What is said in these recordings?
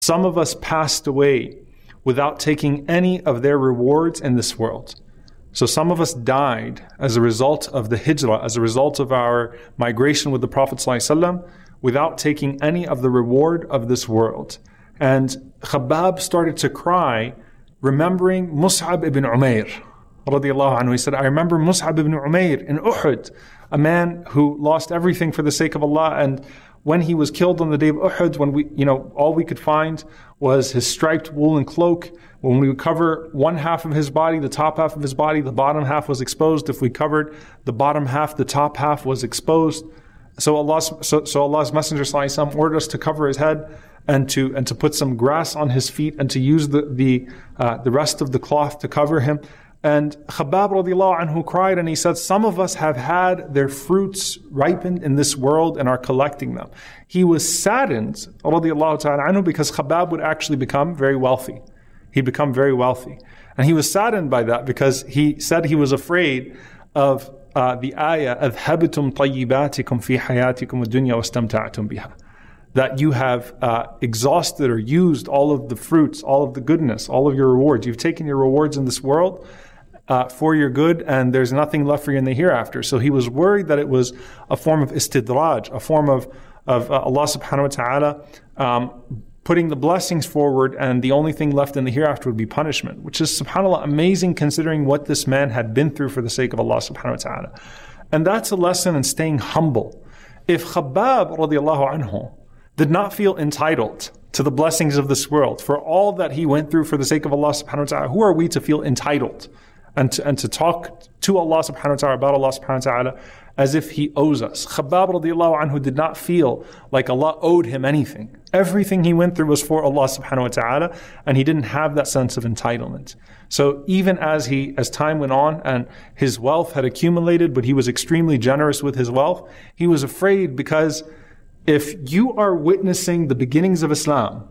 Some of us passed away without taking any of their rewards in this world. So some of us died as a result of the hijrah, as a result of our migration with the Prophet ﷺ, without taking any of the reward of this world. And Khabbab started to cry, remembering Mus'ab ibn Umair, radiallahu anhu. He said, I remember Mus'ab ibn Umair in Uhud, a man who lost everything for the sake of Allah, and when he was killed on the day of Uhud, when all we could find was his striped woolen cloak. When we would cover one half of his body, the top half of his body, the bottom half was exposed. If we covered the bottom half, the top half was exposed. So Allah's Messenger ﷺ ordered us to cover his head and to put some grass on his feet and to use the rest of the cloth to cover him. And Khabbab radiallahu anhu cried and he said, some of us have had their fruits ripened in this world and are collecting them. He was saddened radiallahu ta'ala anhu because Khabbab would actually become very wealthy. He'd become very wealthy. And he was saddened by that because he said he was afraid of the ayah, أَذْهَبْتُمْ طَيِّبَاتِكُمْ فِي حَيَاتِكُمُ الدُّنْيَا وَاسْتَمْتَعْتُمْ بِهَا. That you have exhausted or used all of the fruits, all of the goodness, all of your rewards. You've taken your rewards in this world for your good, and there's nothing left for you in the hereafter. So he was worried that it was a form of istidraj, a form of Allah subhanahu wa ta'ala putting the blessings forward, and the only thing left in the hereafter would be punishment, which is, subhanAllah, amazing considering what this man had been through for the sake of Allah subhanahu wa ta'ala. And that's a lesson in staying humble. If Khabbab radiallahu anhu did not feel entitled to the blessings of this world for all that he went through for the sake of Allah subhanahu wa ta'ala, who are we to feel entitled and to talk to Allah subhanahu wa ta'ala about Allah subhanahu wa ta'ala as if he owes us? Khabbab radiallahu anhu did not feel like Allah owed him anything. Everything he went through was for Allah subhanahu wa ta'ala, and he didn't have that sense of entitlement. So even as time went on and his wealth had accumulated, but he was extremely generous with his wealth, he was afraid, because if you are witnessing the beginnings of Islam,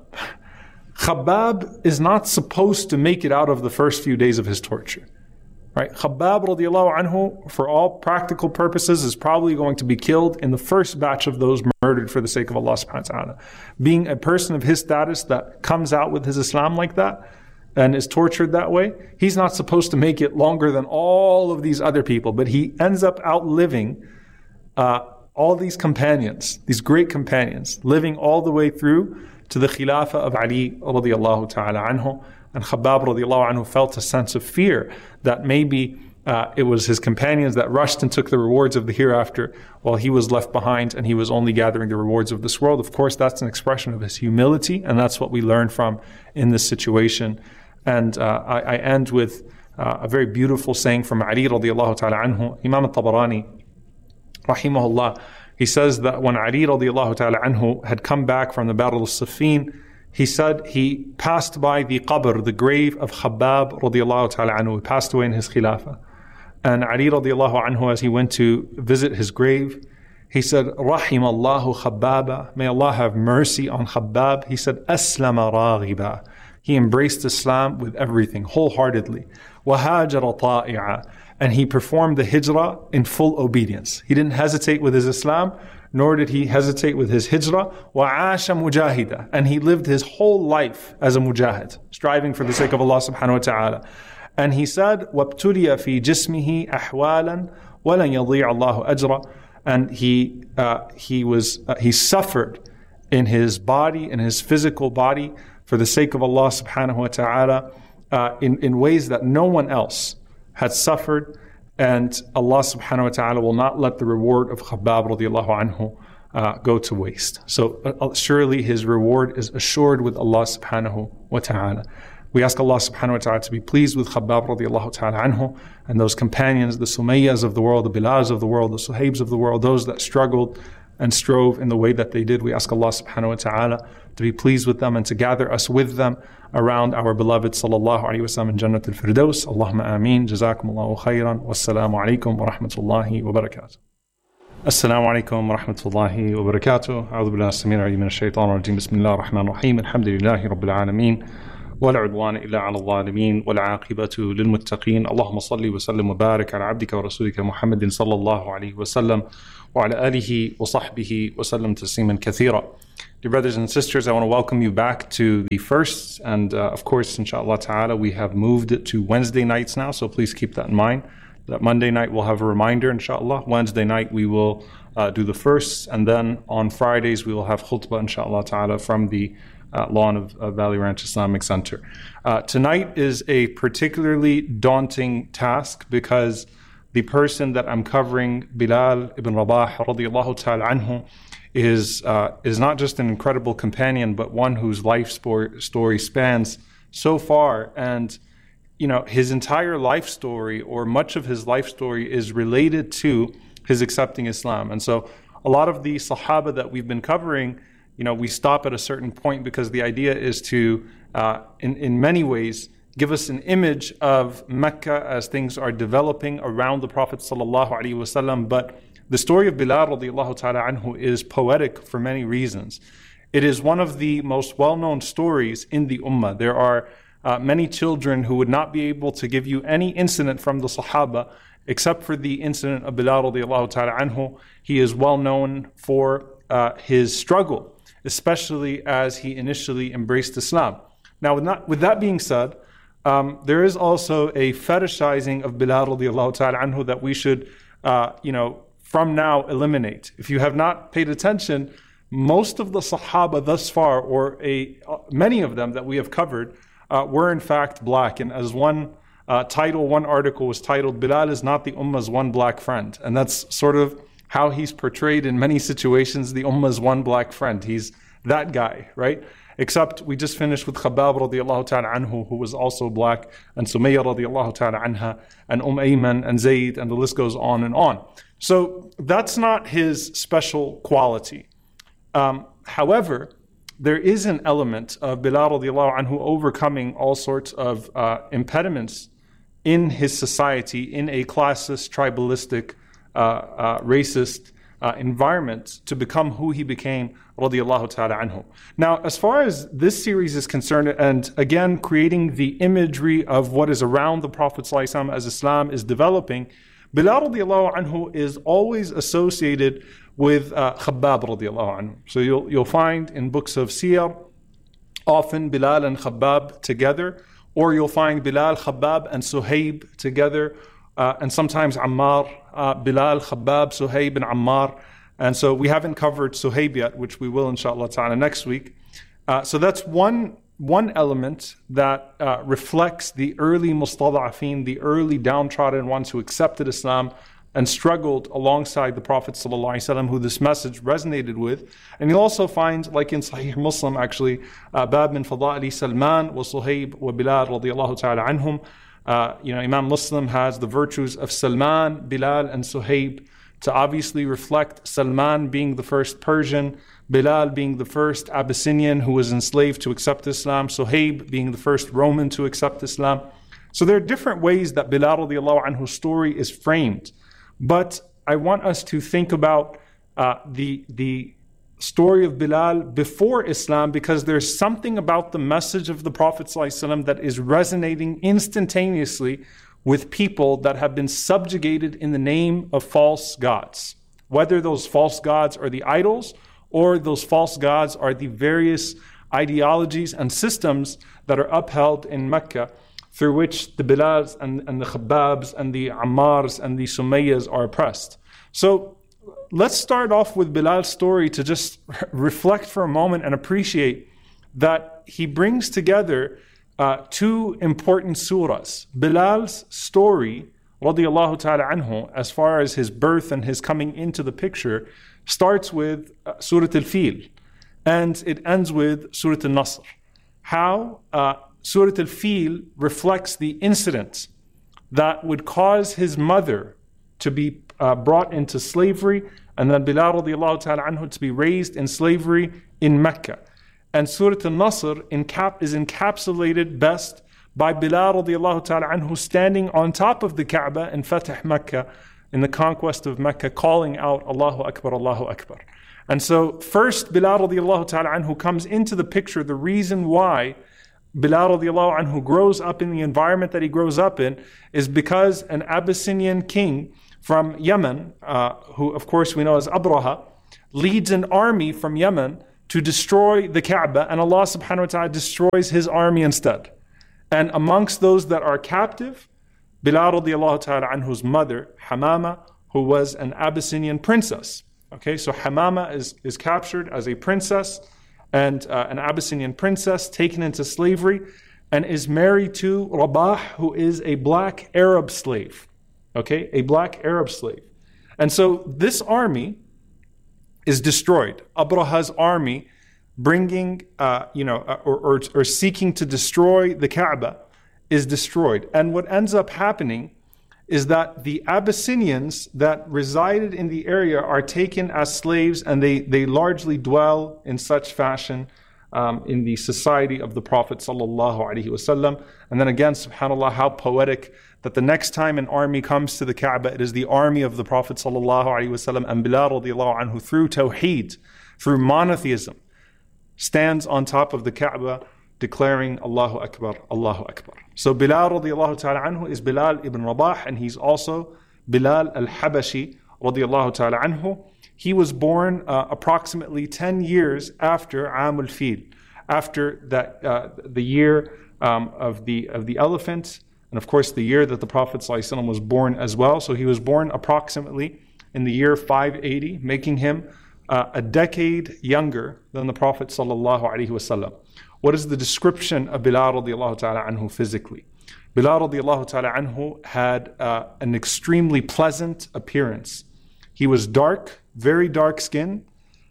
Khabbab is not supposed to make it out of the first few days of his torture. Right? Khabbab radiallahu anhu, for all practical purposes, is probably going to be killed in the first batch of those murdered for the sake of Allah subhanahu wa ta'ala. Being a person of his status that comes out with his Islam like that and is tortured that way, he's not supposed to make it longer than all of these other people, but he ends up outliving all these companions, these great companions, living all the way through to the Khilafah of Ali radiallahu ta'ala anhu. And Khabbab radiallahu anhu felt a sense of fear that maybe it was his companions that rushed and took the rewards of the hereafter while he was left behind and he was only gathering the rewards of this world. Of course, that's an expression of his humility, and that's what we learn from in this situation. And I end with a very beautiful saying from Ali radiallahu ta'ala anhu. Imam al-Tabarani, rahimahullah, he says that when Ali radiallahu ta'ala anhu had come back from the Battle of Siffin, he said he passed by the qabr, the grave of Khabbab radiallahu ta'ala anhu. He passed away in his khilafah. And Ali radiallahu anhu, as he went to visit his grave, he said, Rahim Allahu Khabbaba, may Allah have mercy on Khabbab. He said, Aslama raghiba. He embraced Islam with everything, wholeheartedly. Wahajara ta'i'a. And he performed the hijrah in full obedience. He didn't hesitate with his Islam, nor did he hesitate with his hijrah. وَعَاشَ مُجَاهِدًا. And he lived his whole life as a mujahid, striving for the sake of Allah subhanahu wa ta'ala. And he said, وَابْتُلِيَ فِي جِسْمِهِ أَحْوَالًا وَلَنْ يَضِيعَ اللَّهُ أَجْرًا. And he suffered in his body, in his physical body, for the sake of Allah subhanahu wa ta'ala, in ways that no one else had suffered. And Allah subhanahu wa ta'ala will not let the reward of Khabbab radiallahu anhu go to waste. So surely his reward is assured with Allah subhanahu wa ta'ala. We ask Allah subhanahu wa ta'ala to be pleased with Khabbab radiallahu ta'ala anhu and those companions, the Sumayyas of the world, the Bilals of the world, the Suhaibs of the world, those that struggled and strove in the way that they did. We ask Allah subhanahu wa ta'ala to be pleased with them and to gather us with them around our beloved sallallahu alayhi wa sallam in Jannat al-Firdaus. Allahumma ameen. Jazakumullahu khairan. Wassalamu alaikum wa rahmatullahi wa barakatuh. Assalamu alaikum wa rahmatullahi wa barakatuh. A'udhu billahi as-samir alim min ash-shaytan ar-rajim. Bismillahir rahmanir rahim. Alhamdulillahi rabbil alameen. ولا عدوان إلا على الظالمين والعاقبة للمتقين اللهم صل وسلم وبارك على عبدك ورسولك محمد صلى الله عليه وسلم وعلى آله وصحبه وسلم تسليما كثيرا. Dear brothers and sisters, I want to welcome you back to the first, and of course, inshallah ta'ala, we have moved it to Wednesday nights now, so please keep that in mind. That Monday night we'll have a reminder, inshallah. Wednesday night we will do the first, and then on Fridays we will have khutbah, inshallah ta'ala, from the lawn of Valley Ranch Islamic Center. Tonight is a particularly daunting task because the person that I'm covering, Bilal ibn Rabah radiyallahu ta'ala anhu, is not just an incredible companion, but one whose life story spans so far. And you know, his entire life story, or much of his life story, is related to his accepting Islam. And so a lot of the Sahaba that we've been covering, you know, we stop at a certain point because the idea is to, in many ways, give us an image of Mecca as things are developing around the Prophet ﷺ. But the story of Bilal radiallahu ta'ala anhu is poetic for many reasons. It is one of the most well-known stories in the Ummah. There are many children who would not be able to give you any incident from the Sahaba except for the incident of Bilal radiallahu ta'ala anhu. He is well known for his struggle, especially as he initially embraced Islam. Now, with that being said, there is also a fetishizing of Bilal radiallahu ta'ala anhu that we should, from now eliminate. If you have not paid attention, most of the Sahaba thus far, or many of them that we have covered, were in fact black. And as one article was titled, Bilal is not the Ummah's one black friend. And that's sort of how he's portrayed in many situations, the Ummah's one black friend. He's that guy, right? Except we just finished with Khabbab radiallahu ta'ala anhu, who was also black, and Sumayya radiallahu ta'ala anha, and Ayman, and Zayd, and the list goes on and on. So that's not his special quality. However, there is an element of Bilal radiallahu anhu overcoming all sorts of impediments in his society, in a classist, tribalistic, racist environment, to become who he became, radiallahu ta'ala anhu. Now, as far as this series is concerned, and again, creating the imagery of what is around the Prophet ﷺ as Islam is developing, Bilal radiallahu anhu is always associated with Khabbab radiallahu anhu. So you'll find in books of Siyar, often Bilal and Khabbab together, or you'll find Bilal, Khabbab, and Suhaib together, and sometimes Ammar, Bilal, Khabbab, Suhaib, and Ammar. And so we haven't covered Suhaib yet, which we will inshallah ta'ala next week. So that's one element that reflects the early mustada'afin, the early downtrodden ones who accepted Islam and struggled alongside the Prophet ﷺ, who this message resonated with. And you'll also find, like in Sahih Muslim actually, Bab min Fada'ili Salman wa Suhaib wa Bilal radiallahu ta'ala anhum. Imam Muslim has the virtues of Salman, Bilal, and Suhaib to obviously reflect Salman being the first Persian, Bilal being the first Abyssinian who was enslaved to accept Islam, Suhaib being the first Roman to accept Islam. So there are different ways that Bilal radiallahu anhu's story is framed. But I want us to think about the story of Bilal before Islam, because there's something about the message of the Prophet ﷺ that is resonating instantaneously with people that have been subjugated in the name of false gods. Whether those false gods are the idols, or those false gods are the various ideologies and systems that are upheld in Mecca, through which the Bilals and the Khabbabs and the Ammars and the Sumayyas are oppressed. So let's start off with Bilal's story to just reflect for a moment and appreciate that he brings together two important surahs. Bilal's story, radiallahu ta'ala anhu, as far as his birth and his coming into the picture, starts with Surah Al-Fil, and it ends with Surah Al-Nasr. How Surah Al-Fil reflects the incident that would cause his mother to be brought into slavery, and then Bilal radiallahu ta'ala anhu to be raised in slavery in Mecca. And Surah Al-Nasr is encapsulated best by Bilal radiallahu ta'ala anhu standing on top of the Kaaba in Fatih Mecca, in the conquest of Mecca, calling out Allahu Akbar, Allahu Akbar. And so first Bilal radiallahu ta'ala anhu comes into the picture. The reason why Bilal radiallahu anhu grows up in the environment that he grows up in is because an Abyssinian king from Yemen, who of course we know as Abraha, leads an army from Yemen to destroy the Kaaba, and Allah subhanahu wa ta'ala destroys his army instead. And amongst those that are captive, Bilal radiallahu ta'ala anhu's mother, Hamama, who was an Abyssinian princess. Okay, so Hamama is captured as a princess, and an Abyssinian princess taken into slavery, and is married to Rabah, who is a black Arab slave. Okay, a black Arab slave. And so this army is destroyed. Abraha's army bringing, or seeking to destroy the Kaaba is destroyed. And what ends up happening is that the Abyssinians that resided in the area are taken as slaves, and they largely dwell in such fashion in the society of the Prophet sallallahu alaihi wasallam. And then again, subhanAllah, how poetic that the next time an army comes to the Kaaba, it is the army of the Prophet sallallahu alaihi wasallam, and Bilal radiallahu anhu, through tawheed, through monotheism, stands on top of the Kaaba declaring Allahu Akbar, Allahu Akbar. So Bilal radiallahu ta'ala anhu is Bilal ibn Rabah, and he's also Bilal al-Habashi radiallahu ta'ala anhu. He was born approximately 10 years after Am al-Fil, after that the year of the elephant, and of course the year that the Prophet ﷺ was born as well. So he was born approximately in the year 580, making him a decade younger than the Prophet ﷺ. What is the description of Bilal radiallahu ta'ala anhu physically? Bilal radiallahu ta'ala anhu had an extremely pleasant appearance. He was dark, very dark skin,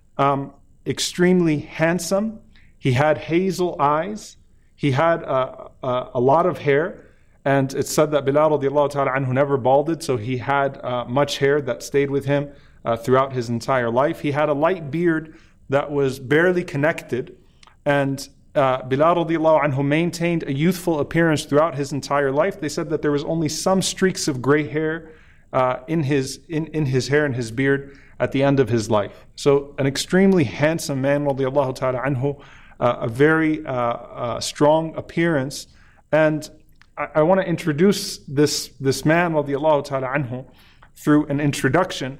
extremely handsome. He had hazel eyes. He had a lot of hair. And it's said that Bilal radiallahu ta'ala anhu never balded, so he had much hair that stayed with him throughout his entire life. He had a light beard that was barely connected, and Bilal radiallahu anhu maintained a youthful appearance throughout his entire life. They said that there was only some streaks of gray hair in his hair and his beard at the end of his life. So an extremely handsome man, radiallahu ta'ala anhu, a very strong appearance. And I want to introduce this man, radiallahu ta'ala anhu, through an introduction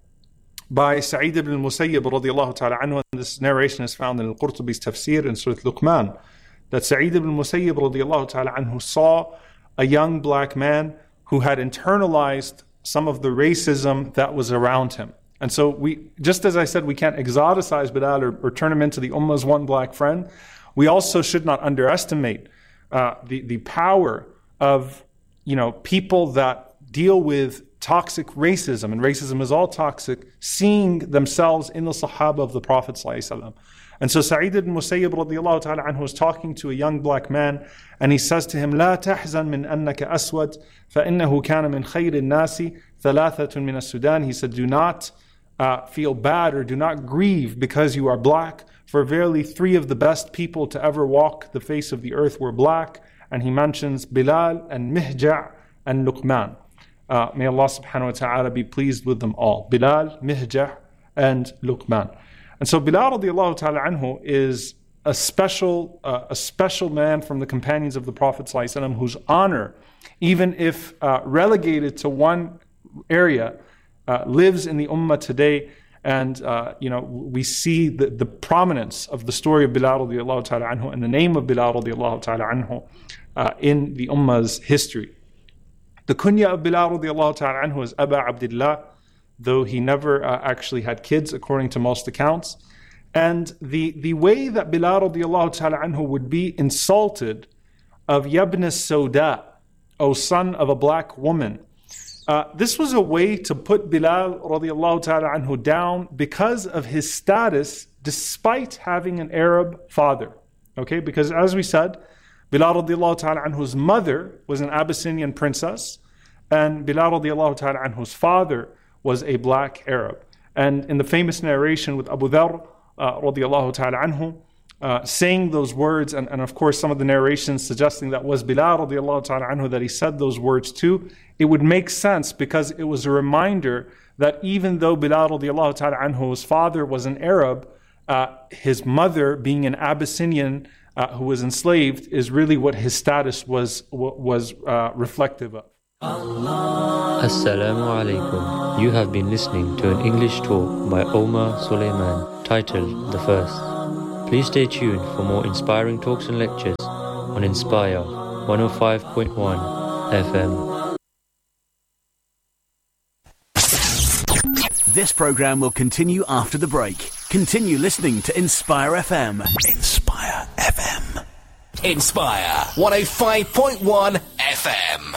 by Sa'id ibn al-Musayyib radiallahu ta'ala anhu. And this narration is found in Al-Qurtubi's tafsir in Surah Luqman, that Sa'id ibn al-Musayyib radiallahu ta'ala anhu saw a young black man who had internalized some of the racism that was around him. And so we, just as I said, we can't exoticize Bilal or turn him into the Ummah's one black friend, we also should not underestimate the power of people that deal with toxic racism, and racism is all toxic, seeing themselves in the Sahaba of the Prophet ﷺ. And so Sa'id ibn Musayyib radiallahu ta'ala anhu was talking to a young black man, and he says to him, لا تحزن من أنك أسود فإنه كان من خير الناس ثلاثة من السودان. He said, do not feel bad or do not grieve because you are black, for verily 3 of the best people to ever walk the face of the earth were black. And he mentions Bilal and Mihja' and Luqman. May Allah subhanahu wa ta'ala be pleased with them all. Bilal, Mihja' and Luqman. And so Bilal radiallahu ta'ala anhu is a special man from the companions of the Prophet ﷺ, whose honor, even if relegated to one area, lives in the ummah today. And we see the prominence of the story of Bilal radiallahu ta'ala anhu and the name of Bilal radiallahu ta'ala anhu in the ummah's history. The kunya of Bilal radiallahu ta'ala anhu is Aba Abdullah, though he never actually had kids according to most accounts. And the way that Bilal radiallahu ta'ala anhu would be insulted of Yabna Sauda, O son of a black woman, this was a way to put Bilal radiallahu ta'ala anhu down because of his status despite having an Arab father. Okay, because as we said, Bilal radiallahu ta'ala anhu's mother was an Abyssinian princess, and Bilal radiallahu ta'ala anhu's father was a black Arab. And in the famous narration with Abu Dharr radiallahu ta'ala anhu, saying those words, and of course some of the narrations suggesting that was Bilal radiallahu ta'ala anhu that he said those words to, it would make sense because it was a reminder that even though Bilal radiallahu ta'ala anhu's father was an Arab, his mother being an Abyssinian who was enslaved is really what his status was reflective of. Assalamu alaikum. You have been listening to an English talk by Omar Suleiman titled The First. Please stay tuned for more inspiring talks and lectures on Inspire 105.1 FM. This program will continue after the break. Continue listening to Inspire FM. Inspire FM. Inspire 105.1 FM.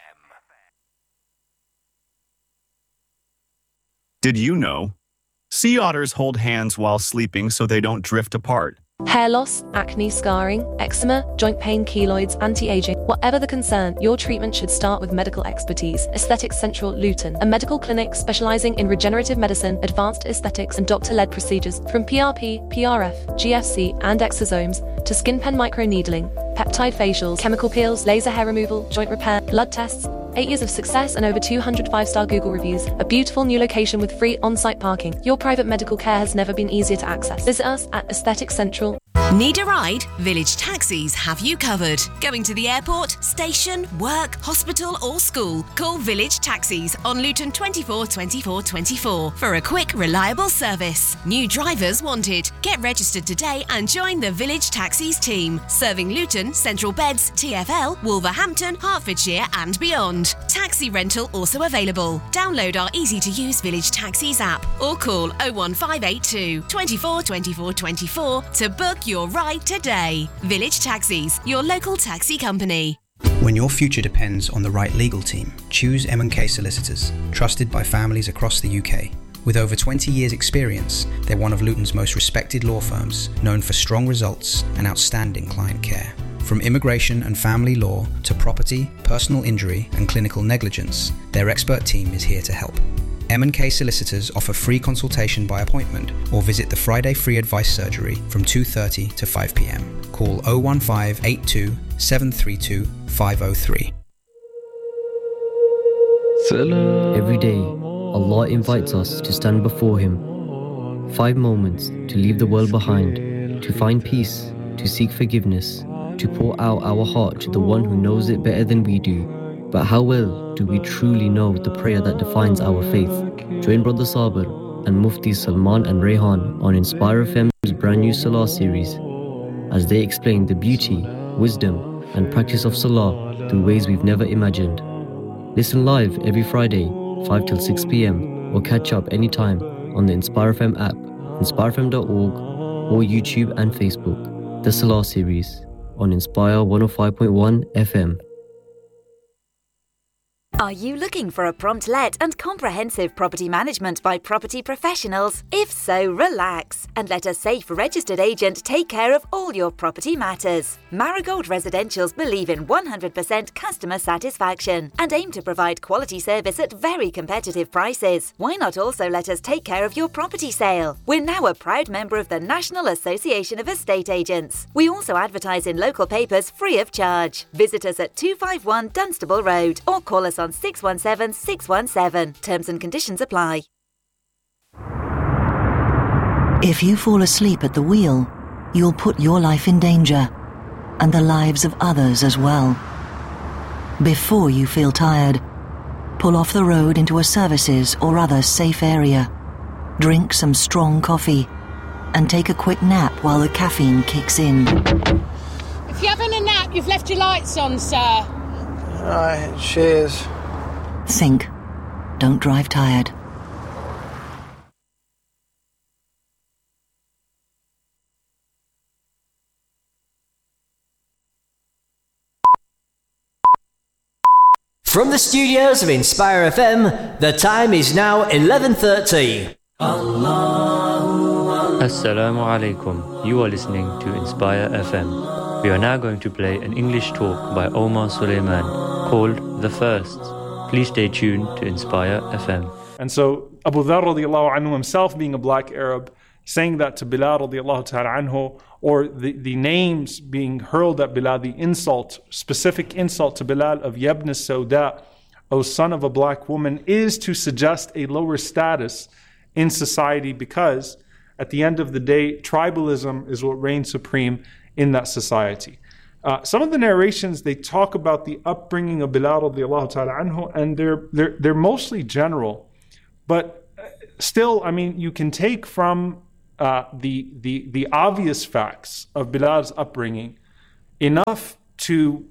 Did you know? Sea otters hold hands while sleeping so they don't drift apart. Hair loss, acne, scarring, eczema, joint pain, keloids, anti-aging. Whatever the concern, your treatment should start with medical expertise. Aesthetics Central Luton, a medical clinic specializing in regenerative medicine, advanced aesthetics and doctor-led procedures from PRP, PRF, GFC and exosomes to skin pen microneedling, peptide facials, chemical peels, laser hair removal, joint repair, blood tests. 8 years of success and over 200 5-star Google reviews. A beautiful new location with free on-site parking. Your private medical care has never been easier to access. Visit us at Aesthetics Central. Need a ride? Village Taxis have you covered. Going to the airport, station, work, hospital or school? Call Village Taxis on Luton 24 24 24 for a quick, reliable service. New drivers wanted. Get registered today and join the Village Taxis team. Serving Luton, Central Beds, TfL, Wolverhampton, Hertfordshire and beyond. Taxi rental also available. Download our easy-to-use Village Taxis app or call 01582 24 24 24 to book your ride today. Village Taxis, your local taxi company. When your future depends on the right legal team, choose M&K Solicitors, trusted by families across the UK. With over 20 years' experience, they're one of Luton's most respected law firms, known for strong results and outstanding client care. From immigration and family law to property, personal injury and clinical negligence, their expert team is here to help. M&K Solicitors offer free consultation by appointment or visit the Friday Free Advice Surgery from 2:30 to 5 p.m. Call 01582 732 503. Every day, Allah invites us to stand before Him. 5 moments to leave the world behind, to find peace, to seek forgiveness, to pour out our heart to the one who knows it better than we do. But how well do we truly know the prayer that defines our faith? Join Brother Sabir and Mufti Salman and Rehan on Inspire FM's brand new Salah series as they explain the beauty, wisdom and practice of Salah through ways we've never imagined. Listen live every Friday, 5 till 6 p.m. or catch up anytime on the Inspire FM app, inspirefm.org or YouTube and Facebook. The Salah series on Inspire 105.1 FM. Are you looking for a prompt let and comprehensive property management by property professionals? If so, relax and let a safe registered agent take care of all your property matters. Marigold Residentials believe in 100% customer satisfaction and aim to provide quality service at very competitive prices. Why not also let us take care of your property sale? We're now a proud member of the National Association of Estate Agents. We also advertise in local papers free of charge. Visit us at 251 Dunstable Road or call us on 617 617. Terms and conditions apply. If you fall asleep at the wheel, you'll put your life in danger and the lives of others as well. Before you feel tired, pull off the road into a services or other safe area. Drink some strong coffee and take a quick nap while the caffeine kicks in. If you're having a nap, you've left your lights on, sir. Right, cheers. Think. Don't drive tired. From the studios of Inspire FM, the time is now 11:30. Assalamu alaikum. You are listening to Inspire FM. We are now going to play an English talk by Omar Suleiman called The First. Please stay tuned to Inspire FM. And so Abu Dharr radiallahu anhu himself, being a black Arab, saying that to Bilal radiallahu ta'ala anhu, or the names being hurled at Bilal, the insult, specific insult to Bilal of Yabn Sauda, O son of a black woman, is to suggest a lower status in society, because at the end of the day, tribalism is what reigns supreme in that society. Some of the narrations, they talk about the upbringing of Bilal radiallahu ta'ala anhu, and they're mostly general. But still, I mean, you can take from the obvious facts of Bilal's upbringing enough to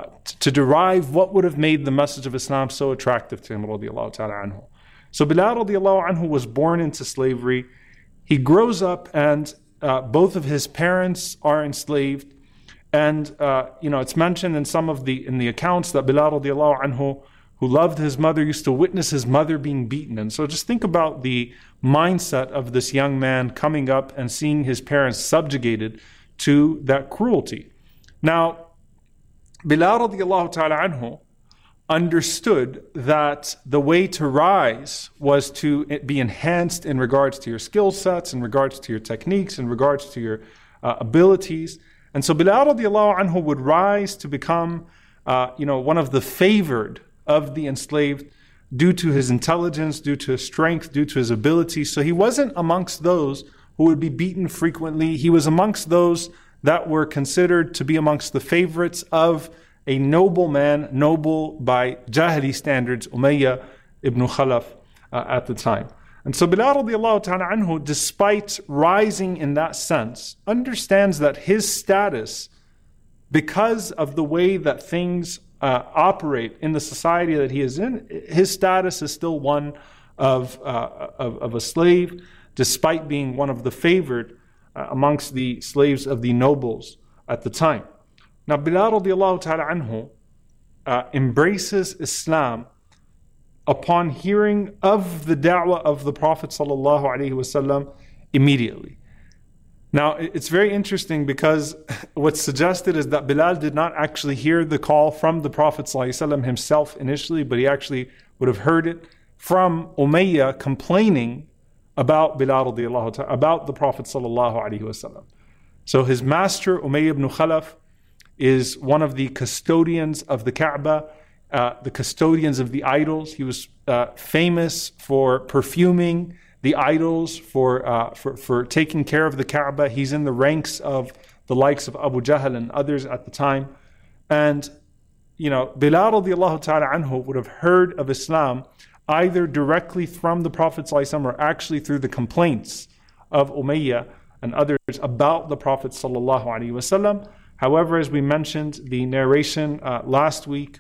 derive what would have made the message of Islam so attractive to him, radiallahu ta'ala anhu. So Bilal radiallahu anhu was born into slavery. He grows up and both of his parents are enslaved. And it's mentioned in some of the accounts that Bilal radiallahu anhu, who loved his mother, used to witness his mother being beaten. And so just think about the mindset of this young man coming up and seeing his parents subjugated to that cruelty. Now, Bilal radiallahu ta'ala anhu understood that the way to rise was to be enhanced in regards to your skill sets, in regards to your techniques, in regards to your abilities. And so Bilal radiallahu anhu would rise to become one of the favored of the enslaved due to his intelligence, due to his strength, due to his ability. So he wasn't amongst those who would be beaten frequently. He was amongst those that were considered to be amongst the favorites of a noble man, noble by Jahili standards, Umayyah ibn Khalaf at the time. And so Bilal radiallahu ta'ala anhu, despite rising in that sense, understands that his status, because of the way that things operate in the society that he is in, his status is still one of a slave, despite being one of the favored amongst the slaves of the nobles at the time. Now Bilal radiallahu ta'ala anhu embraces Islam upon hearing of the da'wah of the Prophet sallallahu alaihi wasallam immediately. Now, it's very interesting because what's suggested is that Bilal did not actually hear the call from the Prophet ﷺ himself initially, but he actually would have heard it from Umayyah complaining about Bilal radiallahu ta'ala, about the Prophet ﷺ. So his master, Umayyah ibn Khalaf, is one of the custodians of the Kaaba, the custodians of the idols. He was famous for perfuming the idols, for taking care of the Kaaba. He's in the ranks of the likes of Abu Jahl and others at the time. And, Bilal radiallahu ta'ala anhu would have heard of Islam either directly from the Prophet ﷺ or actually through the complaints of Umayyah and others about the Prophet ﷺ. However, as we mentioned, the narration last week,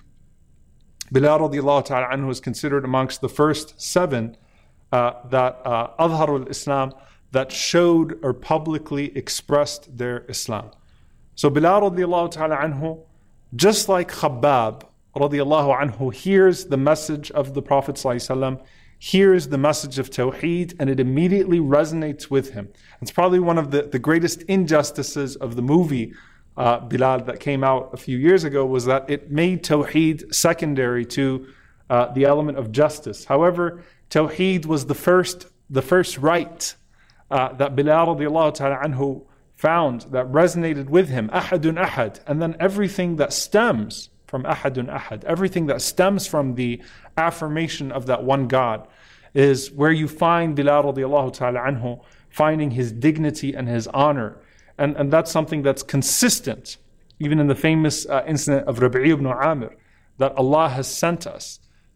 Bilal radiallahu ta'ala anhu is considered amongst the first 7 that Adharul Islam, that showed or publicly expressed their Islam. So Bilal radiallahu ta'ala anhu, just like Khabbab radiallahu anhu, hears the message of the Prophet ﷺ, hears the message of Tawheed, and it immediately resonates with him. It's probably one of the greatest injustices of the movie Bilal that came out a few years ago, was that it made Tawheed secondary to the element of justice. However, Tawheed was the first right that Bilal radiallahu ta'ala anhu found that resonated with him, Ahadun Ahad, and then everything that stems from Ahadun Ahad, everything that stems from the affirmation of that one God, is where you find Bilal radiallahu ta'ala anhu finding his dignity and his honor. And that's something that's consistent, even in the famous incident of Rabi'i ibn Amir, that Allah has sent us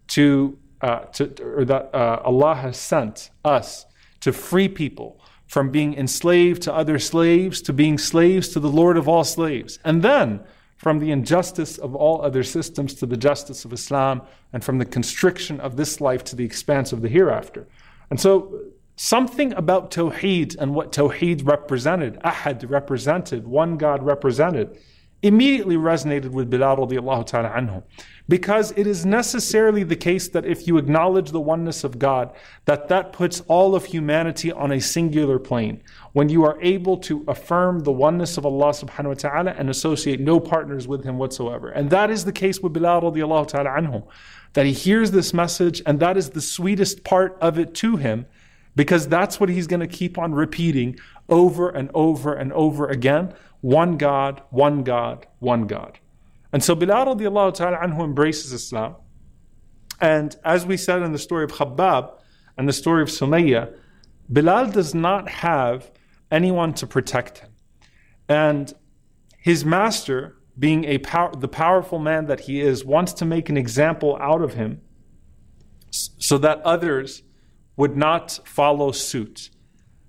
Allah has sent us to free people from being enslaved to other slaves, to being slaves to the Lord of all slaves, and then from the injustice of all other systems to the justice of Islam, and from the constriction of this life to the expanse of the hereafter. And so something about Tawheed and what Tawheed represented, Ahad represented, one God represented, immediately resonated with Bilal radiallahu ta'ala anhu. Because it is necessarily the case that if you acknowledge the oneness of God, that puts all of humanity on a singular plane. When you are able to affirm the oneness of Allah subhanahu wa ta'ala and associate no partners with Him whatsoever. And that is the case with Bilal radiallahu ta'ala anhu. That he hears this message, and that is the sweetest part of it to him, because that's what he's going to keep on repeating over and over and over again. One God, one God, one God. And so Bilal radiallahu ta'ala anhu embraces Islam. And as we said in the story of Khabbab and the story of Sumayyah, Bilal does not have anyone to protect him. And his master, being the powerful man that he is, wants to make an example out of him so that others would not follow suit.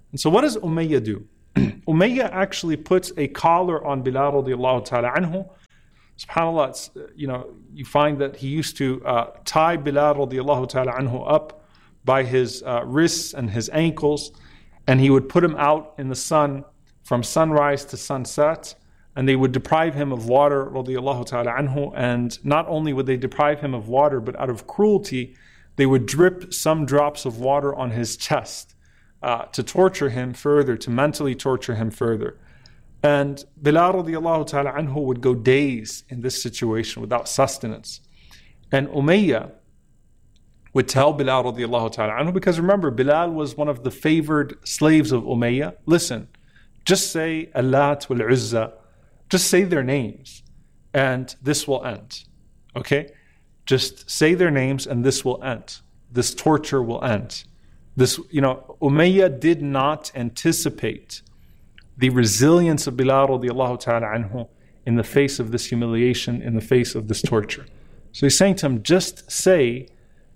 And so what does Umayyah do? Umayyah actually puts a collar on Bilal radiallahu ta'ala anhu. SubhanAllah, it's, you find that he used to tie Bilal radiallahu ta'ala anhu up by his wrists and his ankles, and he would put him out in the sun from sunrise to sunset, and they would deprive him of water radiallahu ta'ala anhu. And not only would they deprive him of water, but out of cruelty, they would drip some drops of water on his chest to torture him further, to mentally torture him further. And Bilal radiallahu ta'ala anhu would go days in this situation without sustenance. And Umayyah would tell Bilal radiallahu ta'ala anhu, because remember, Bilal was one of the favored slaves of Umayyah. Listen, just say Allat wal Uzza, just say their names, and this will end. Okay? Just say their names and this will end. This torture will end. Umayyah did not anticipate the resilience of Bilal radiallahu ta'ala anhu in the face of this humiliation, in the face of this torture. So he's saying to him, just say,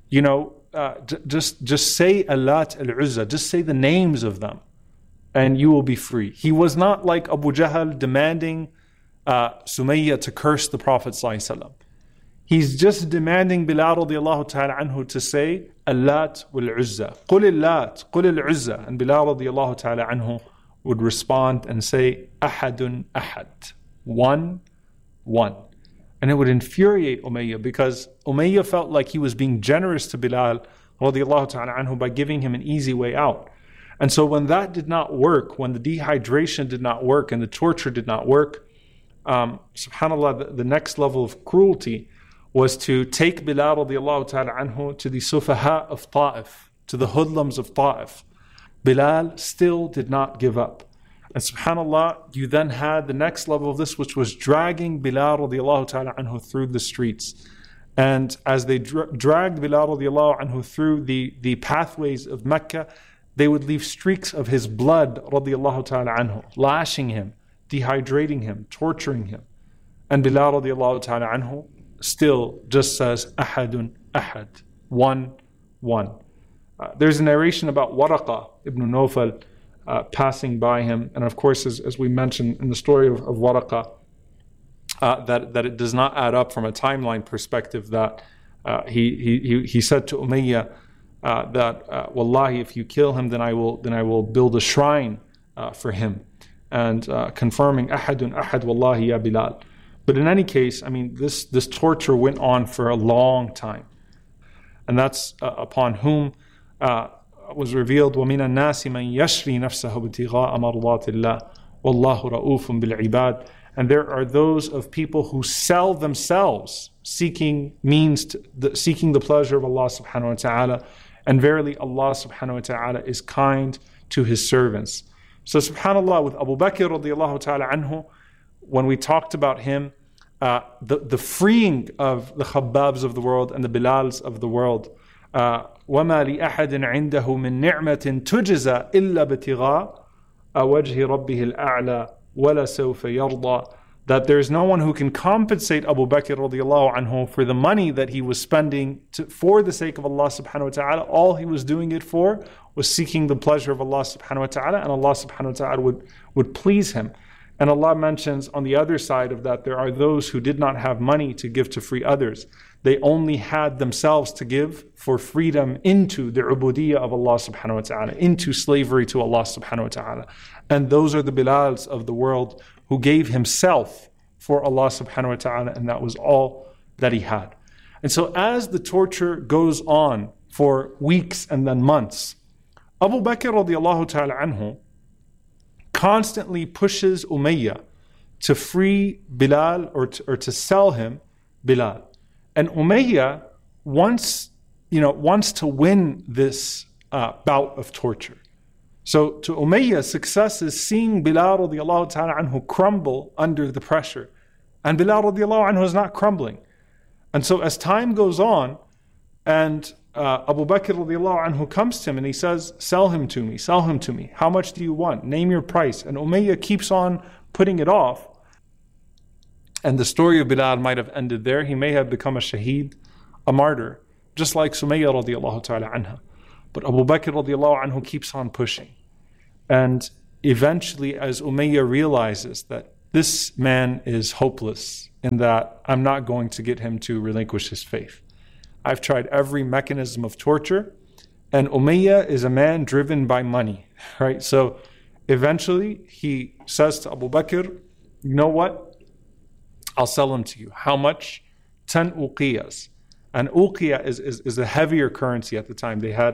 just say Allat al-Uzza, just say the names of them, and you will be free. He was not like Abu Jahl demanding Sumayyah to curse the Prophet ﷺ. He's just demanding Bilal radiallahu ta'ala anhu to say Allat wal-Uzza. Qul Allat, Qul al-Uzza. And Bilal radiallahu ta'ala anhu would respond and say Ahadun Ahad. One. And it would infuriate Umayyah, because Umayyah felt like he was being generous to Bilal radiallahu ta'ala anhu by giving him an easy way out. And so when that did not work, when the dehydration did not work and the torture did not work, subhanAllah, the next level of cruelty was to take Bilal radiallahu ta'ala anhu to the Sufaha of Ta'if, to the hoodlums of Ta'if. Bilal still did not give up. And subhanAllah, you then had the next level of this, which was dragging Bilal radiallahu ta'ala anhu through the streets. And as they dragged Bilal radiallahu anhu through the pathways of Mecca, they would leave streaks of his blood radiallahu ta'ala anhu, lashing him, dehydrating him, torturing him. And Bilal radiallahu ta'ala anhu still just says Ahadun Ahad, one. There's a narration about Waraqa ibn Nawfal passing by him, and of course, as we mentioned in the story of Waraqa, that it does not add up from a timeline perspective. That he said to Umayyah that Wallahi, if you kill him, then I will build a shrine for him, and confirming Ahadun Ahad Wallahi ya Bilal. But in any case, I mean, this torture went on for a long time, and that's upon whom was revealed, وَمِنَ النَّاسِ مَنْ يَشْرِي نَفْسَهُ ابْتِغَاءَ مَرْضَاتِ اللَّهِ وَاللَّهُ رَؤُوفٌ بِالْعِبَادِ. And there are those of people who sell themselves seeking the pleasure of Allah subhanahu wa ta'ala, and verily Allah subhanahu wa ta'ala is kind to His servants. So subhanAllah, with Abu Bakr radiallahu ta'ala anhu, when we talked about him, the freeing of the Khabbabs of the world and the Bilals of the world, وَمَا لِأَحَدٍ عِنْدَهُ مِنْ نِعْمَةٍ تُجْزَى إِلَّا بِتِغَاءَ وَجْهِ رَبِّهِ الْأَعْلَى وَلَا سَوْفَ يَرْضَى. That there is no one who can compensate Abu Bakr radiallahu anhu for the money that he was spending for the sake of Allah subhanahu wa ta'ala. All he was doing it for was seeking the pleasure of Allah subhanahu wa ta'ala, and Allah subhanahu wa ta'ala would please him. And Allah mentions on the other side of that, there are those who did not have money to give to free others. They only had themselves to give for freedom into the ubudiyyah of Allah subhanahu wa ta'ala, into slavery to Allah subhanahu wa ta'ala. And those are the Bilals of the world who gave himself for Allah subhanahu wa ta'ala, and that was all that he had. And so as the torture goes on for weeks and then months, Abu Bakr radiallahu ta'ala anhu constantly pushes Umayyah to free Bilal or to sell him Bilal. And Umayyah wants to win this bout of torture. So to Umayyah, success is seeing Bilal radiallahu ta'ala anhu crumble under the pressure. And Bilal radiallahu anhu is not crumbling. And so as time goes on, and Abu Bakr radiallahu anhu comes to him and he says, sell him to me. How much do you want? Name your price. And Umayyah keeps on putting it off. And the story of Bilal might have ended there. He may have become a shaheed, a martyr, just like Sumayyah radiallahu ta'ala anha. But Abu Bakr radiallahu anhu keeps on pushing. And eventually, as Umayyah realizes that this man is hopeless in that I'm not going to get him to relinquish his faith. I've tried every mechanism of torture, and Umayyah is a man driven by money, right? So eventually he says to Abu Bakr, you know what? I'll sell him to you. How much? 10 uqiyas. And uqiya is a heavier currency at the time. They had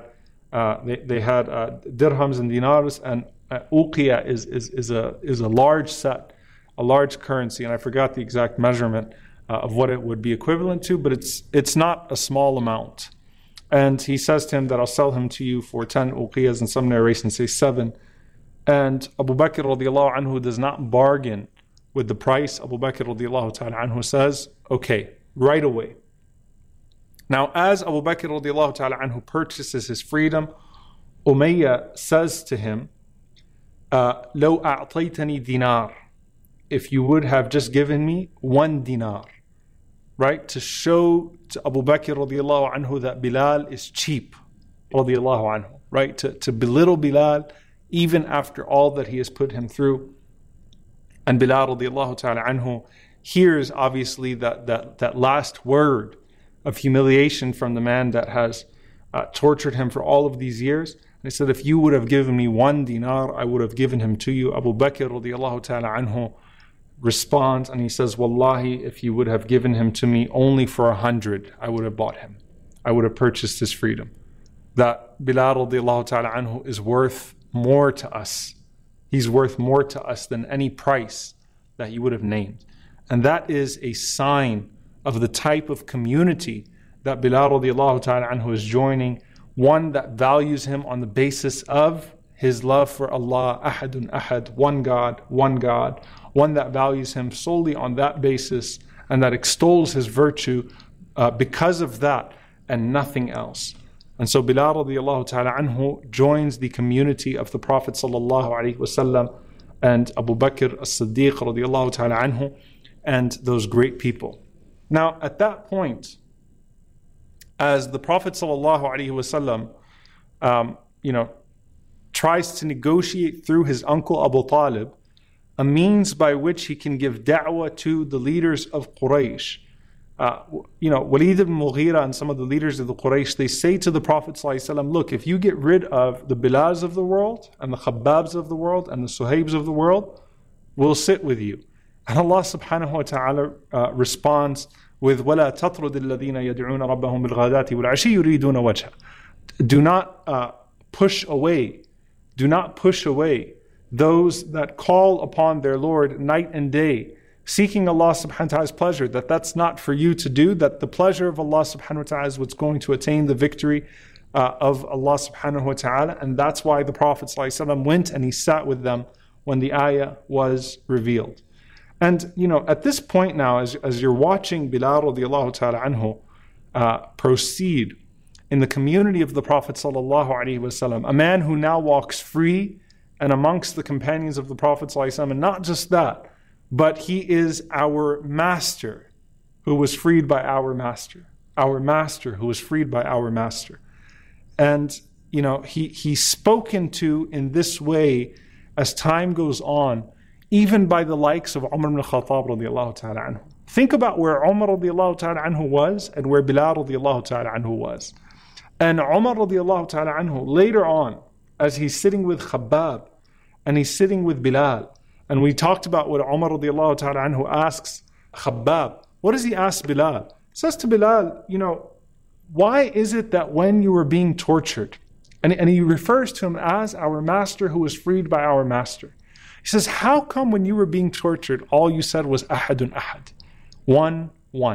dirhams and dinars, and uqiya is a large set, a large currency, and I forgot the exact measurement of what it would be equivalent to, but it's not a small amount. And he says to him that I'll sell him to you for 10 uqiyas, and some narrations say 7. And Abu Bakr radiallahu anhu does not bargain with the price. Abu Bakr radiallahu ta'ala anhu says, okay, right away. Now, as Abu Bakr radiallahu ta'ala anhu purchases his freedom, Umayyah says to him, لو أعطيتني دينار, if you would have just given me 1 dinar, right? To show to Abu Bakr radiallahu anhu that Bilal is cheap, radiallahu anhu, right? To belittle Bilal even after all that he has put him through. And Bilal radiallahu ta'ala anhu hears obviously that last word of humiliation from the man that has tortured him for all of these years. And he said, if you would have given me 1 dinar, I would have given him to you. Abu Bakr radiallahu ta'ala anhu responds and he says, Wallahi, if you would have given him to me only for 100, I would have bought him. I would have purchased his freedom. That Bilal radiallahu ta'ala anhu is worth more to us. He's worth more to us than any price that you would have named. And that is a sign of the type of community that Bilal radiallahu ta'ala anhu is joining, one that values him on the basis of his love for Allah, ahadun ahad, one God, one that values him solely on that basis and that extols his virtue because of that and nothing else. And so Bilal radiallahu ta'ala anhu joins the community of the Prophet sallallahu alaihi wasallam and Abu Bakr as-Siddiq radiallahu ta'ala anhu and those great people. Now at that point, as the Prophet sallallahu alaihi wasallam tries to negotiate through his uncle Abu Talib a means by which he can give da'wah to the leaders of Quraysh. Walid ibn Mughira and some of the leaders of the Quraysh, they say to the Prophet ﷺ, look, if you get rid of the Bilals of the world and the Khabbabs of the world and the Suhaibs of the world, we'll sit with you. And Allah subhanahu wa ta'ala responds with وَلَا تَطْرُدِ الَّذِينَ يَدْعُونَ رَبَّهُمْ بِالْغَدَاةِ وَالْعَشِيِّ يُرِيدُونَ وَجْهَهُ. Do not push away those that call upon their Lord night and day, seeking Allah subhanahu wa ta'ala's pleasure, that's not for you to do, that the pleasure of Allah subhanahu wa ta'ala is what's going to attain the victory of Allah subhanahu wa ta'ala. And that's why the Prophet ﷺ went and he sat with them when the ayah was revealed. And at this point now, as you're watching Bilal radiallahu ta'ala anhu proceed in the community of the Prophet sallallahu alaihi wasallam, a man who now walks free and amongst the companions of the Prophet ﷺ, and not just that, but he is our master who was freed by our master who was freed by our master. And he's spoken to in this way as time goes on, even by the likes of Umar ibn Khattab radiallahu ta'ala anhu. Think about where Umar radiallahu ta'ala anhu was and where Bilal radiallahu ta'ala anhu was. And Umar radiallahu ta'ala anhu later on, as he's sitting with Khabbab and he's sitting with Bilal, and we talked about what Umar radiallahu ta'ala anhu asks Khabbab. What does he ask Bilal? He says to Bilal, why is it that when you were being tortured, and he refers to him as our master who was freed by our master. He says, how come when you were being tortured, all you said was ahadun ahad, one.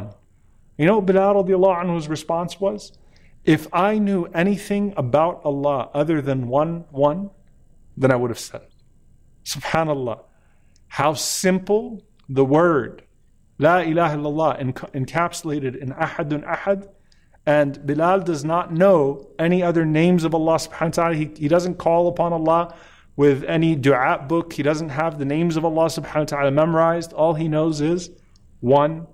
You know what Bilal radiallahu anhu's response was? If I knew anything about Allah other than one, then I would have said it. Subhanallah. How simple the word La ilaha illallah encapsulated in ahadun ahad. And Bilal does not know any other names of Allah subhanahu wa ta'ala. He doesn't call upon Allah with any dua book. He doesn't have the names of Allah subhanahu wa ta'ala memorized. All he knows is one,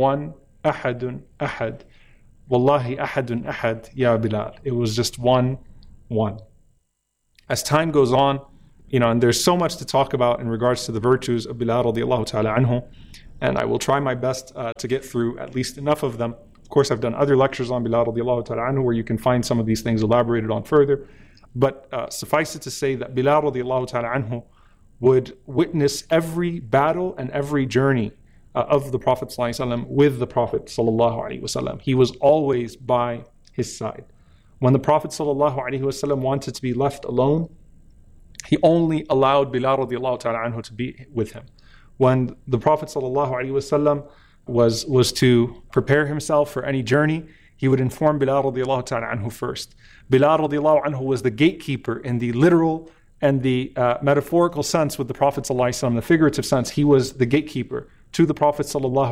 ahadun ahad. Wallahi ahadun ahad ya Bilal. It was just one. As time goes on, And there's so much to talk about in regards to the virtues of Bilal radiallahu ta'ala anhu, and I will try my best to get through at least enough of them. Of course, I've done other lectures on Bilal radiallahu ta'ala anhu where you can find some of these things elaborated on further. But suffice it to say that Bilal radiallahu ta'ala anhu would witness every battle and every journey of the Prophet ﷺ with the Prophet ﷺ. He was always by his side. When the Prophet ﷺ wanted to be left alone, he only allowed Bilal radiallahu ta'ala anhu to be with him. When the Prophet ﷺ was to prepare himself for any journey, he would inform Bilal radiallahu ta'ala anhu first. Bilal radiallahu anhu was the gatekeeper in the literal and the metaphorical sense with the Prophet ﷺ, the figurative sense. He was the gatekeeper to the Prophet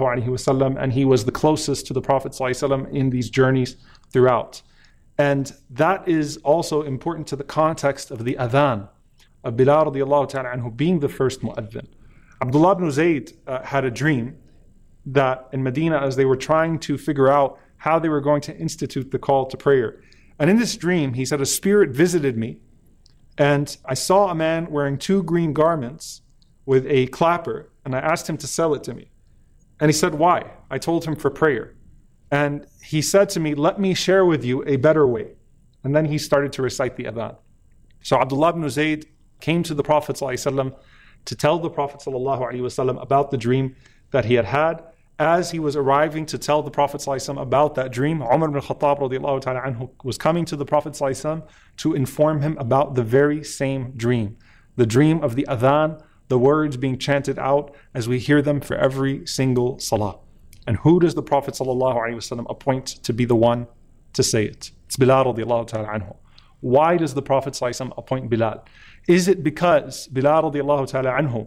ﷺ, and he was the closest to the Prophet ﷺ in these journeys throughout. And that is also important to the context of the adhan of Bilal radiallahu ta'ala anhu being the first mu'adhin. Abdullah ibn Zayd had a dream that in Medina, as they were trying to figure out how they were going to institute the call to prayer. And in this dream, he said, a spirit visited me, and I saw a man wearing 2 green garments with a clapper, and I asked him to sell it to me. And he said, why? I told him for prayer. And he said to me, let me share with you a better way. And then he started to recite the adhan. So Abdullah ibn Zayd came to the Prophet ﷺ to tell the Prophet ﷺ about the dream that he had had. As he was arriving to tell the Prophet ﷺ about that dream, Umar ibn Khattab radiallahu ta'ala anhu was coming to the Prophet ﷺ to inform him about the very same dream. The dream of the adhan, the words being chanted out as we hear them for every single salah. And who does the Prophet ﷺ appoint to be the one to say it? It's Bilal radiallahu ta'ala anhu. Why does the Prophet ﷺ appoint Bilal? Is it because Bilal radiallahu ta'ala anhu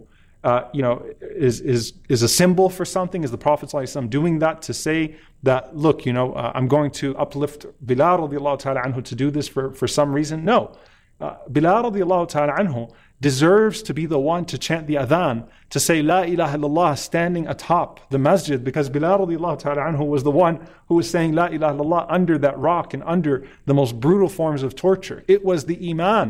is a symbol for something? Is the Prophet ﷺ doing that to say that, look, I'm going to uplift Bilal radiallahu ta'ala anhu to do this for some reason? No. Bilal radiallahu ta'ala anhu deserves to be the one to chant the adhan, to say La ilaha illallah standing atop the masjid, because Bilal radiallahu ta'ala anhu was the one who was saying La ilaha illallah under that rock and under the most brutal forms of torture. It was the iman,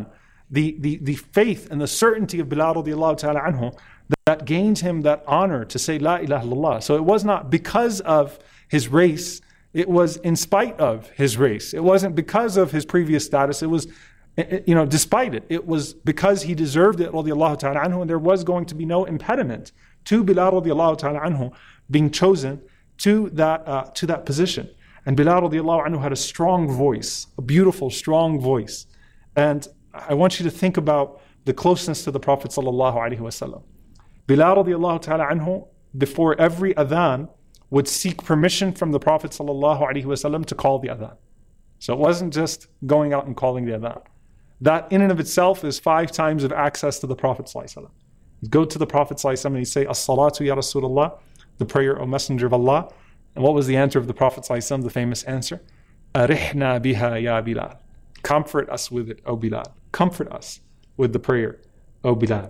the faith and the certainty of Bilal radiallahu ta'ala anhu that gained him that honor to say La ilaha illallah. So it was not because of his race, it was in spite of his race. It wasn't because of his previous status, it was despite it. It was because he deserved it radiallahu ta'ala anhu, and there was going to be no impediment to Bilal radiallahu ta'ala anhu being chosen to that position. And Bilal radiallahu anhu had a strong voice, a beautiful, strong voice. And I want you to think about the closeness to the Prophet sallallahu alaihi wasallam. Bilal radiallahu ta'ala anhu, before every adhan, would seek permission from the Prophet sallallahu alaihi wasallam to call the adhan. So it wasn't just going out and calling the adhan. That in and of itself is 5 times of access to the Prophet ﷺ. He'd go to the Prophet ﷺ and he'd say, As-salatu ya Rasulullah, the prayer, O Messenger of Allah. And what was the answer of the Prophet ﷺ, the famous answer? Arihna biha ya Bilal. Comfort us with it, O Bilal. Comfort us with the prayer, O Bilal.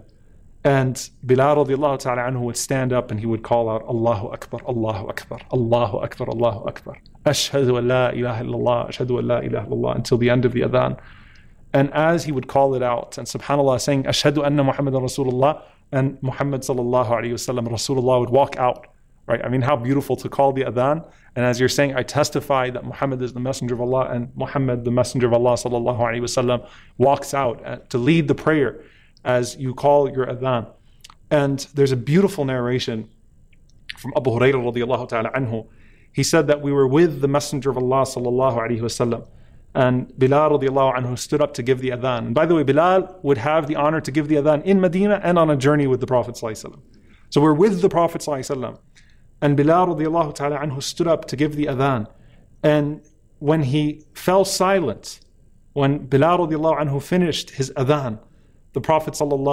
And Bilal radiallahu ta'ala anhu would stand up and he would call out, Allahu Akbar, Allahu Akbar, Allahu Akbar, Allahu Akbar. Ashhadu an la ilaha illallah, Ashhadu an la ilaha illallah, until the end of the adhan. And as he would call it out, and subhanAllah saying, Ashhadu anna Muhammadan Rasulullah, and Muhammad sallallahu alayhi wasallam, Rasulullah would walk out, right? I mean, how beautiful to call the adhan. And as you're saying, I testify that Muhammad is the messenger of Allah, and Muhammad, the messenger of Allah sallallahu alayhi wasallam, walks out to lead the prayer as you call your adhan. And there's a beautiful narration from Abu Hurairah radiallahu ta'ala anhu. He said that we were with the messenger of Allah sallallahu alayhi wasallam, and Bilal radiallahu anhu stood up to give the adhan. And by the way, Bilal would have the honor to give the adhan in Medina and on a journey with the Prophet ﷺ. So we're with the Prophet ﷺ, and Bilal radiallahu ta'ala anhu stood up to give the adhan. And when he fell silent, when Bilal radiallahu anhu finished his adhan, the Prophet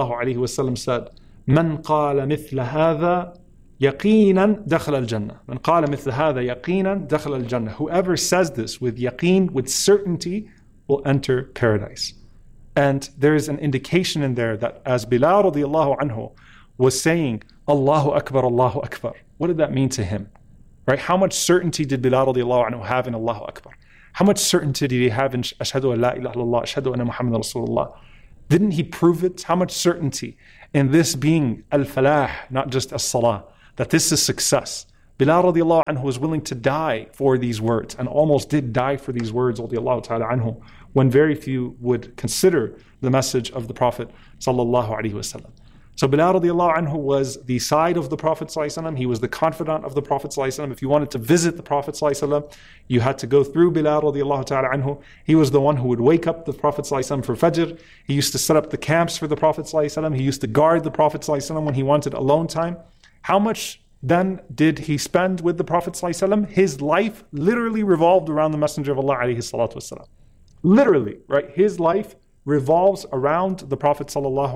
ﷺ said, Man qala mithla hadha yaqinan dakhla al-jannah. Man qala mithla hadha yaqinan dakhla al-jannah. Whoever says this with yaqeen, with certainty, will enter paradise. And there is an indication in there that as Bilal radiallahu anhu was saying, Allahu Akbar, Allahu Akbar, what did that mean to him? Right? How much certainty did Bilal radiallahu anhu have in Allahu Akbar? How much certainty did he have in Ashhadu an la ilaha illallah, Ashhadu anna Muhammadan Rasulullah? Didn't he prove it? How much certainty in this being al-falah, not just as-salah, that this is success. Bilal radiallahu anhu was willing to die for these words, and almost did die for these words radiallahu ta'ala anhu, when very few would consider the message of the Prophet sallallahu alaihi wasallam. So Bilal radiallahu anhu was the side of the Prophet sallallahu alaihi wasallam. He was the confidant of the Prophet sallallahu alaihi wasallam. If you wanted to visit the Prophet sallallahu alaihi wasallam, you had to go through Bilal radiallahu ta'ala anhu. He was the one who would wake up the Prophet sallallahu alaihi wasallam for Fajr. He used to set up the camps for the Prophet sallallahu alaihi wasallam. He used to guard the Prophet sallallahu alaihi wasallam when he wanted alone time. How much then did he spend with the Prophet ﷺ? His life literally revolved around the Messenger of Allah alayhi salatu wasalam. Literally, right? His life revolves around the Prophet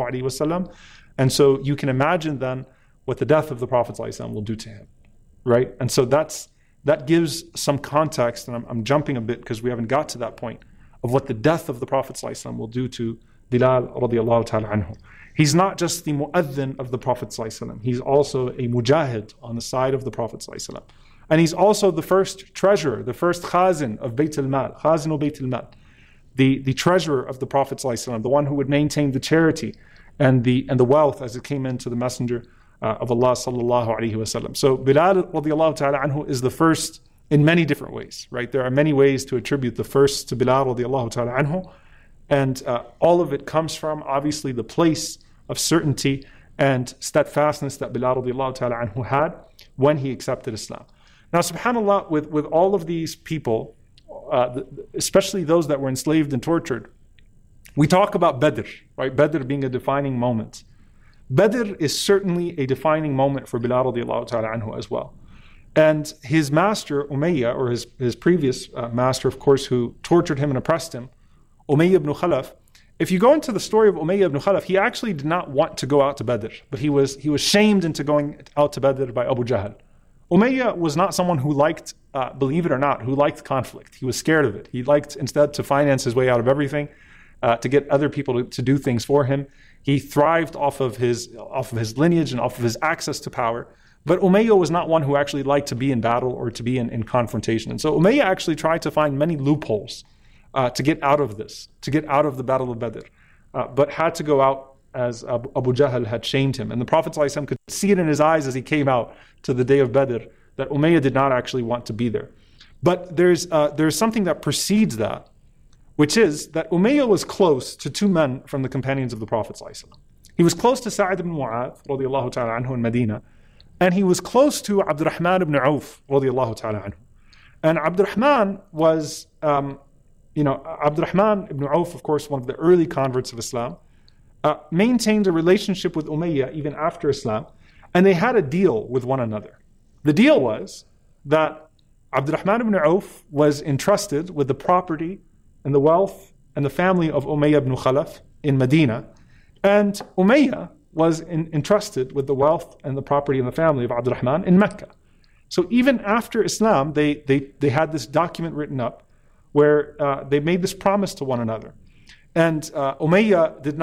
ﷺ. And so you can imagine then what the death of the Prophet ﷺ will do to him, right? And so that gives some context, and I'm jumping a bit because we haven't got to that point, of what the death of the Prophet ﷺ will do to Bilal radiallahu ta'ala anhu. He's not just the mu'adhin of the Prophet ﷺ. He's also a mujahid on the side of the Prophet ﷺ. And he's also the first treasurer, the first khazin of Bayt al-Mal, khazin of Bayt al-Mal, the treasurer of the Prophet ﷺ, the one who would maintain the charity and the wealth as it came into the Messenger of Allah sallallahu alaihi wasallam. So Bilal radiallahu ta'ala anhu is the first in many different ways, right? There are many ways to attribute the first to Bilal radiallahu ta'ala anhu. And all of it comes from, obviously, the place of certainty and steadfastness that Bilal radiallahu ta'ala anhu had when he accepted Islam. Now, subhanAllah, with all of these people, especially those that were enslaved and tortured, we talk about Badr, right? Badr being a defining moment. Badr is certainly a defining moment for Bilal radiallahu ta'ala anhu as well. And his master, Umayyah, or his previous master, of course, who tortured him and oppressed him, Umayyah ibn Khalaf, if you go into the story of Umayyah ibn Khalaf, he actually did not want to go out to Badr, but he was shamed into going out to Badr by Abu Jahl. Umayyah was not someone who liked, believe it or not, who liked conflict. He was scared of it. He liked instead to finance his way out of everything, to get other people to do things for him. He thrived off of his lineage and off of his access to power. But Umayyah was not one who actually liked to be in battle or to be in confrontation. And so Umayyah actually tried to find many loopholes to get out of this, to get out of the Battle of Badr, but had to go out as Abu Jahl had shamed him. And the Prophet ﷺ could see it in his eyes as he came out to the day of Badr that Umayyah did not actually want to be there. But there's something that precedes that, which is that Umayyah was close to two men from the companions of the Prophet ﷺ. He was close to Sa'id ibn Mu'adh radiallahu ta'ala anhu in Medina, and he was close to Abdurrahman ibn Auf radiallahu ta'ala anhu. And Abdurrahman was Abdurrahman ibn Auf, of course, one of the early converts of Islam, maintained a relationship with Umayyah even after Islam, and they had a deal with one another. The deal was that Abdurrahman ibn Auf was entrusted with the property and the wealth and the family of Umayyah ibn Khalaf in Medina, and Umayyah was entrusted with the wealth and the property and the family of Abdurrahman in Mecca. So even after Islam, they had this document written up where they made this promise to one another. And Umayyah did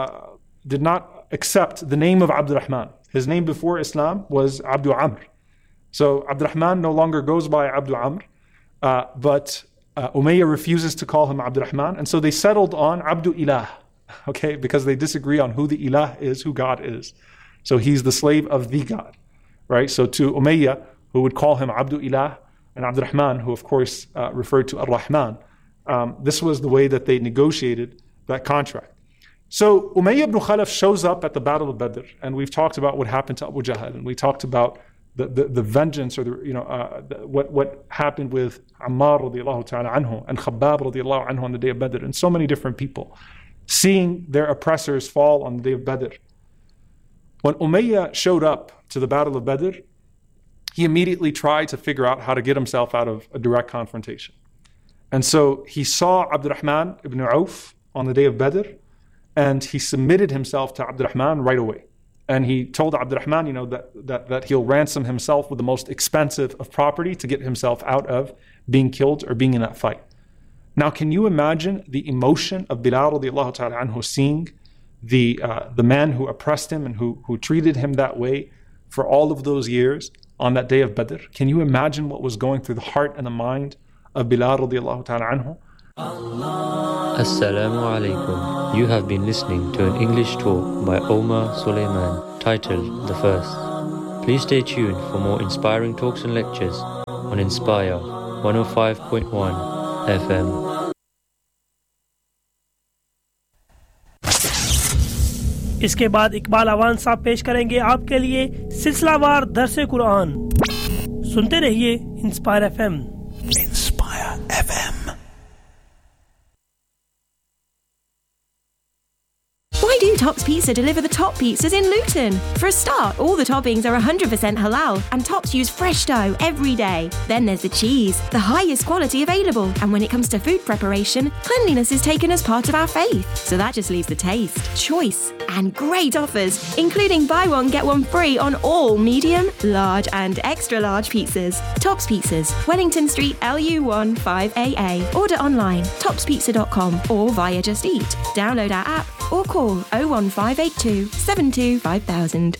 not accept the name of Abdurrahman. His name before Islam was Abdu Amr. So Abdurrahman no longer goes by Abdu Amr, but Umayyah refuses to call him Abdurrahman, and so they settled on Abdu Ilah, okay, because they disagree on who the Ilah is, who God is. So he's the slave of the God, right? So to Umayyah, who would call him Abdu Ilah, and Abdurrahman, who of course referred to Ar-Rahman, this was the way that they negotiated that contract. So Umayyah ibn Khalaf shows up at the Battle of Badr, and we've talked about what happened to Abu Jahl, and we talked about the vengeance, or what happened with Ammar radiallahu ta'ala anhu and Khabbab radiallahu anhu on the day of Badr, and so many different people seeing their oppressors fall on the day of Badr. When Umayyah showed up to the Battle of Badr, he immediately tried to figure out how to get himself out of a direct confrontation. And so he saw Abdurrahman ibn Auf on the day of Badr, and he submitted himself to Abdurrahman right away. And he told Abdurrahman, that he'll ransom himself with the most expensive of property to get himself out of being killed or being in that fight. Now, can you imagine the emotion of Bilal radiallahu ta'ala anhu seeing the man who oppressed him and who treated him that way for all of those years on that day of Badr? Can you imagine what was going through the heart and the mind of Bilal radiallahu ta'ala anhu? Assalamu alaikum. You have been listening to an English talk by Omar Suleiman titled The First. Please stay tuned for more inspiring talks and lectures on Inspire 105.1 FM. इसके बाद इकबाल अवान साहब पेश करेंगे आपके लिए सिलसिलावार दर्स कुरान। सुनते रहिए inspire FM. Inspire FM. Why do Tops Pizza deliver the top pizzas in Luton? For a start, all the toppings are 100% halal and Tops use fresh dough every day. Then there's the cheese, the highest quality available. And when it comes to food preparation, cleanliness is taken as part of our faith. So that just leaves the taste, choice and great offers, including buy one get one free on all medium, large and extra large pizzas. Tops Pizzas, Wellington Street LU1 5AA. Order online, topspizza.com or via Just Eat. Download our app or call 01582 72 5000.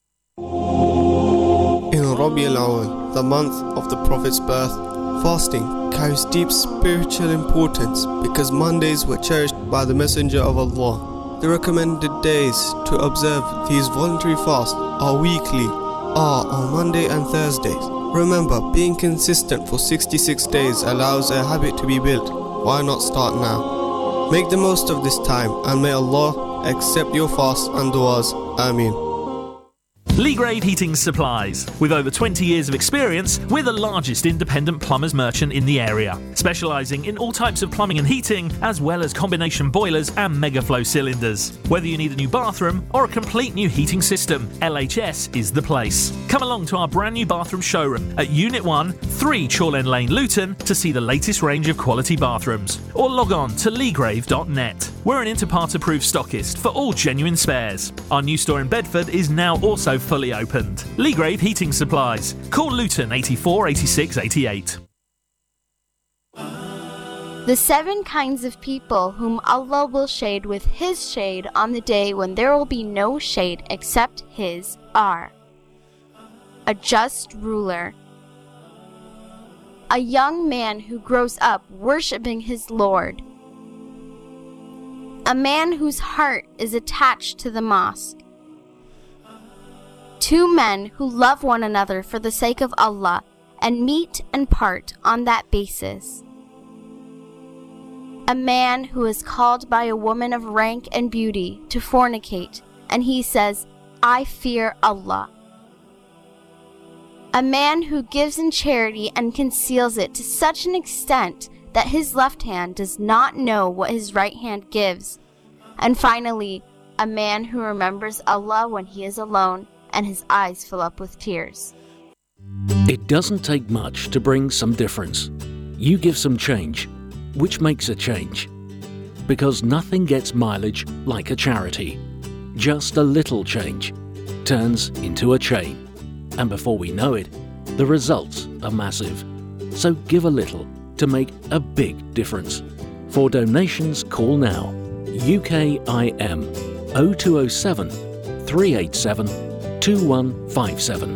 In Rabi al-Awwal, the month of the Prophet's birth, fasting carries deep spiritual importance because Mondays were cherished by the Messenger of Allah. The recommended days to observe these voluntary fasts are weekly, are on Monday and Thursdays. Remember, being consistent for 66 days allows a habit to be built. Why not start now? Make the most of this time and may Allah accept your fasts and du'as. Ameen. Leagrave Heating Supplies. With over 20 years of experience, we're the largest independent plumbers merchant in the area, specialising in all types of plumbing and heating, as well as combination boilers and megaflow cylinders. Whether you need a new bathroom or a complete new heating system, LHS is the place. Come along to our brand new bathroom showroom at Unit 1, 3 Chorlend Lane, Luton, to see the latest range of quality bathrooms, or log on to leagrave.net. We're an Interpart approved stockist for all genuine spares. Our new store in Bedford is now also fully opened. Leagrave Heating Supplies. Call Luton 84 86 88. The 7 kinds of people whom Allah will shade with His shade on the day when there will be no shade except His are: a just ruler, a young man who grows up worshipping his Lord, a man whose heart is attached to the mosque, 2 men who love one another for the sake of Allah and meet and part on that basis, a man who is called by a woman of rank and beauty to fornicate, and he says, I fear Allah, a man who gives in charity and conceals it to such an extent that his left hand does not know what his right hand gives, and finally, a man who remembers Allah when he is alone and his eyes fill up with tears. It doesn't take much to bring some difference. You give some change, which makes a change. Because nothing gets mileage like a charity. Just a little change turns into a chain. And before we know it, the results are massive. So give a little to make a big difference. For donations, call now. UKIM 0207 387 2157.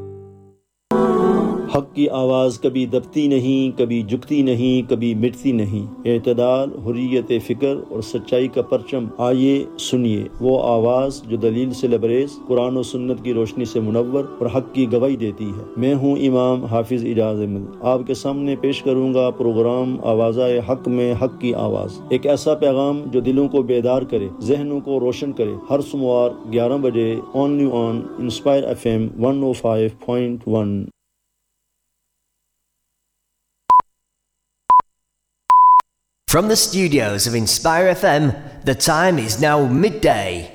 हक की आवाज़ कभी दबती नहीं, कभी झुकती नहीं, कभी मिटती नहीं। एतदाल, हुर्रियत फ़िक्र और सच्चाई का परचम, आइए सुनिए वो आवाज़ जो दलील से लबरेज़, कुरान और सुन्नत की रोशनी से मुनव्वर और हक की गवाही देती है। मैं हूँ इमाम हाफिज़ इजाज़ अहमद। आपके सामने पेश करूँगा प्रोग्राम आवाज़ाए हक में हक की आवाज़। एक ऐसा पैगाम जो दिलों को बेदार करे, जहनों को रोशन करे। हर सोमवार 11 बजे only on inspire FM 105.1। From the studios of Inspire FM, the time is now midday.